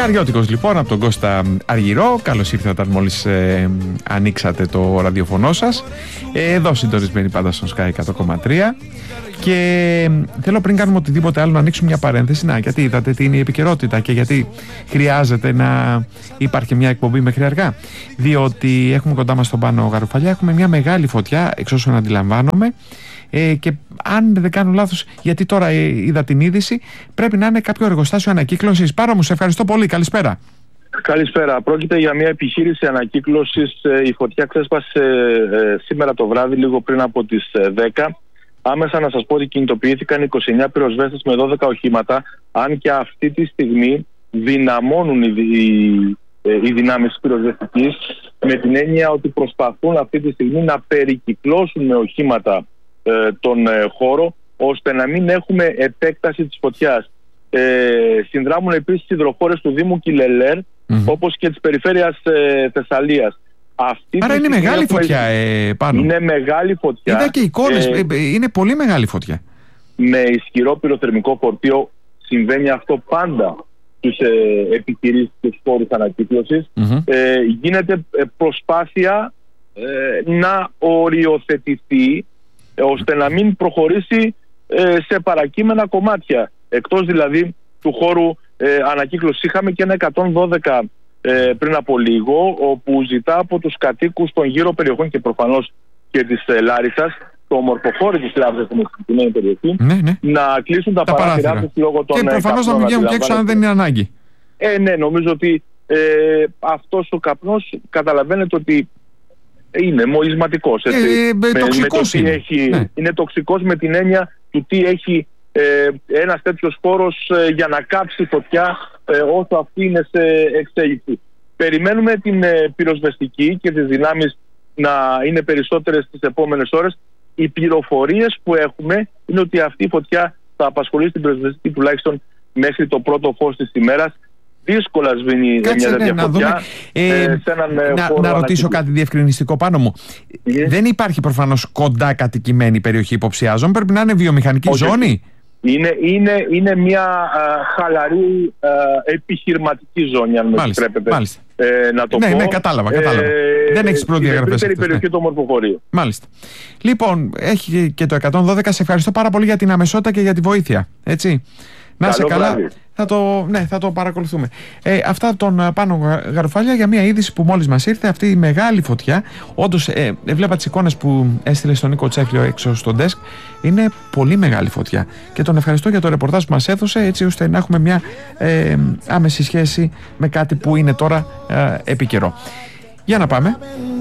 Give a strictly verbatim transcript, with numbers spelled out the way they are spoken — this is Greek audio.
Καριώτικος λοιπόν από τον Κώστα Αργυρό. Καλώς ήρθατε όταν μόλις ε, ανοίξατε το ραδιοφωνό σας. Ε, εδώ συντονισμένοι πάντα στον Sky εκατό κόμμα τρία. Και θέλω πριν κάνουμε οτιδήποτε άλλο να ανοίξουμε μια παρένθεση. Να, γιατί είδατε τι είναι η επικαιρότητα και γιατί χρειάζεται να υπάρχει μια εκπομπή μέχρι αργά. Διότι έχουμε κοντά μας τον Πάνο Γαρουφαλιά, έχουμε μια μεγάλη φωτιά, εξ όσων αντιλαμβάνομαι. Ε, και αν δεν κάνω λάθος, γιατί τώρα ε, είδα την είδηση, πρέπει να είναι κάποιο εργοστάσιο ανακύκλωσης. Πάρο μου, σε ευχαριστώ πολύ. Καλησπέρα. Καλησπέρα. Πρόκειται για μια επιχείρηση ανακύκλωσης. Η φωτιά ξέσπασε ε, σήμερα το βράδυ, λίγο πριν από τις δέκα. Άμεσα να σας πω ότι κινητοποιήθηκαν είκοσι εννέα πυροσβέστες με δώδεκα οχήματα, αν και αυτή τη στιγμή δυναμώνουν οι, οι, οι δυνάμεις πυροσβεστικής, με την έννοια ότι προσπαθούν αυτή τη στιγμή να περικυκλώσουν με οχήματα ε, τον ε, χώρο, ώστε να μην έχουμε επέκταση της φωτιάς. Ε, συνδράμουν επίσης οι υδροφόρες του Δήμου Κιλελέρ, mm-hmm. όπως και της περιφέρειας ε, Θεσσαλίας. Αυτή Άρα είναι μεγάλη έχουμε... φωτιά ε, πάνω. Είναι μεγάλη φωτιά. Είδα και εικόνες, ε, είναι πολύ μεγάλη φωτιά. Με ισχυρό πυροθερμικό φορτίο συμβαίνει αυτό πάντα στους ε, επιχειρήσεις και στους χώρους ανακύκλωσης. Mm-hmm. Ε, γίνεται προσπάθεια ε, να οριοθετηθεί ε, ώστε να μην προχωρήσει ε, σε παρακείμενα κομμάτια. Εκτός δηλαδή του χώρου ε, ανακύκλωσης. Είχαμε και ένα εκατόν δώδεκα ε, πριν από λίγο, όπου ζητά από τους κατοίκους των γύρω περιοχών και προφανώς και της ε, Λάρισσας, το ομορφοχώρι της Λάρισσας στην συγκεκριμένη περιοχή, ναι, ναι. να κλείσουν τα, τα παράθυρα τους λόγω των... Και προφανώς να μην βγαίνουν και έξω αν δεν είναι ανάγκη. Ε, ναι, νομίζω ότι ε, αυτός ο καπνός καταλαβαίνετε ότι είναι μολυσματικός. Ε, ε, με, τοξικός με είναι. Έχει, ναι. είναι τοξικός με την έννοια του τι έχει ε, ένας τέτοιος χώρος ε, για να κάψει φωτιά ε, όσο αυτή είναι σε εξέλιξη. Περιμένουμε την ε, πυροσβεστική και τις δυνάμεις να είναι περισσότερες τις επόμενες ώρες. Οι πληροφορίες που έχουμε είναι ότι αυτή η φωτιά θα απασχολήσει την πυροσβεστική τουλάχιστον μέχρι το πρώτο φως της ημέρας. Δύσκολα σβήνει Κάτσε, μια τέτοια ναι, φωτιά. Ε, ε, σε έναν να, να ρωτήσω κάτι διευκρινιστικό πάνω μου. Yeah. Δεν υπάρχει προφανώς κοντά κατοικημένη περιοχή, υποψιάζομαι. Πρέπει να είναι βιομηχανική okay. ζώνη. Είναι, είναι, είναι μια α, χαλαρή α, επιχειρηματική ζώνη, αν με επιτρέπετε ε, να το ναι, πω. Ναι, κατάλαβα, κατάλαβα. Ε, δεν έχεις προδιαγραφές. Είναι η περιοχή ναι. του ομορφοχωρίου. Μάλιστα. Λοιπόν, έχει και το εκατόν δώδεκα. Σε ευχαριστώ πάρα πολύ για την αμεσότητα και για τη βοήθεια. Έτσι. Να είσαι καλά. Θα το, ναι, θα το παρακολουθούμε. Ε, αυτά τον Πάνο Γαρουφαλιά για μια είδηση που μόλις μας ήρθε. Αυτή η μεγάλη φωτιά. Όντως, ε, ε, βλέπα τις εικόνες που έστειλε στον Νίκο Τσέφλιο έξω στο desk. Είναι πολύ μεγάλη φωτιά. Και τον ευχαριστώ για το ρεπορτάζ που μας έδωσε, έτσι ώστε να έχουμε μια ε, άμεση σχέση με κάτι που είναι τώρα ε, επίκαιρο. Για να πάμε.